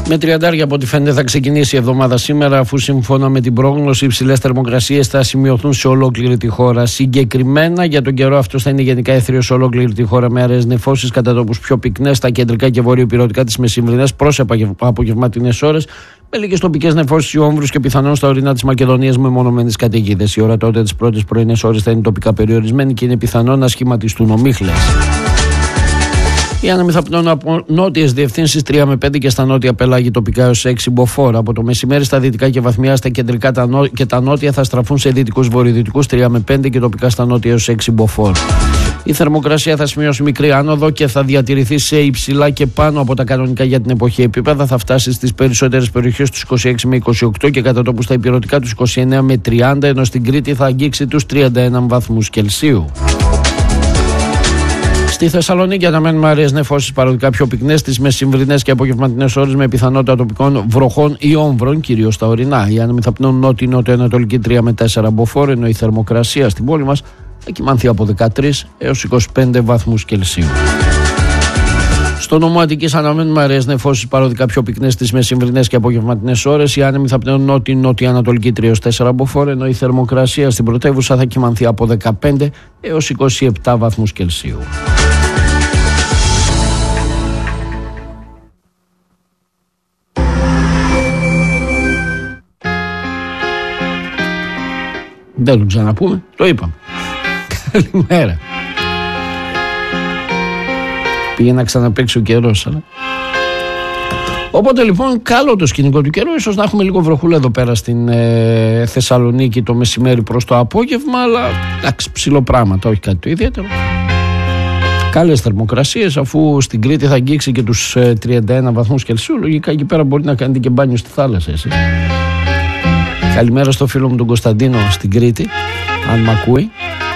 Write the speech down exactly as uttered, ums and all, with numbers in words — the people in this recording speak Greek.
Με τριαντάρια από ό,τι φαίνεται θα ξεκινήσει η εβδομάδα σήμερα, αφού σύμφωνα με την πρόγνωση υψηλές θερμοκρασίες θα σημειωθούν σε ολόκληρη τη χώρα. Συγκεκριμένα για τον καιρό αυτός θα είναι γενικά έθριος σε ολόκληρη τη χώρα, με αραιές νεφώσεις κατά τόπους πιο πυκνές στα κεντρικά και βορειοπυρωτικά τις μεσημβρινές προς απογευματινές ώρες, με λίγες τοπικές νεφώσεις στους Όμβρους και πιθανόν στα ορεινά της Μακεδονίας με μονομένες καταιγίδες. Η ορατότητα τις πρώτες πρωινές ώρες θα είναι τοπικά περιορισμένη και είναι πιθανόν να σχηματιστούν ομίχλες. Οι άνεμοι θα πνέουν από νότιες διευθύνσεις τρία με πέντε και στα νότια πελάγη τοπικά έως έξι μποφόρ. Από το μεσημέρι στα δυτικά και βαθμιά στα κεντρικά και τα νότια θα στραφούν σε δυτικούς βορειοδυτικούς τρία με πέντε και τοπικά στα νότια έως έξι μποφόρ. Η θερμοκρασία θα σημειώσει μικρή άνοδο και θα διατηρηθεί σε υψηλά και πάνω από τα κανονικά για την εποχή επίπεδα. Θα φτάσει στις περισσότερες περιοχές τους είκοσι έξι με είκοσι οκτώ και κατά τόπους στα υπηρετικά τους είκοσι εννέα με τριάντα, ενώ στην Κρήτη θα αγγίξει τους τριάντα ένα βαθμούς Κελσίου. Στη Θεσσαλονίκη αναμένουμε αραιές νεφώσεις παροδικά πιο πυκνές στις μεσημβρινές και απογευματινές ώρες, με πιθανότητα τοπικών βροχών ή όμβρων, κυρίως στα ορεινά. Οι άνεμοι θα πνέουν νότιο-νοτιοανατολική τρία με τέσσερα μποφόρ, ενώ η θερμοκρασία στην πόλη μας θα κυμανθεί από δεκατρείς έως είκοσι πέντε βαθμούς Κελσίου. Στο νομό Αττικής αναμένουμε αραιές νεφώσεις παροδικά πιο πυκνές στις μεσημβρινές και απογευματινές ώρες. Οι άνεμοι θα πνέουν νότιο-νοτιοανατολική τρία έως τέσσερα μποφόρ, ενώ η θερμοκρασία στην πρωτεύουσα θα κυμανθεί από δεκαπέντε έως είκοσι επτά βαθμούς Κελσίου. Δεν το ξαναπούμε, το είπαμε. Καλημέρα. Πήγε να ξαναπαίξει ο καιρός, αλλά... Οπότε λοιπόν καλό το σκηνικό του καιρού. Ίσως να έχουμε λίγο βροχούλα εδώ πέρα στην ε, Θεσσαλονίκη το μεσημέρι προς το απόγευμα, αλλά εντάξει, ψηλό πράγματα, όχι κάτι το ιδιαίτερο. Καλές θερμοκρασίες, αφού στην Κρήτη θα αγγίξει και τους ε, τριάντα ένα βαθμούς Κελσίου. Λογικά εκεί πέρα μπορεί να κάνετε και μπάνιο στη θάλασσα, εσύ. Καλημέρα στο φίλο μου τον Κωνσταντίνο στην Κρήτη, αν μ' ακούει.